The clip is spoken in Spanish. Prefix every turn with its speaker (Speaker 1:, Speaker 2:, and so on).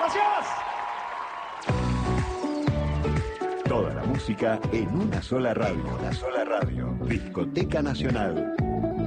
Speaker 1: Gracias.
Speaker 2: Toda la música en una sola radio. Discoteca Nacional.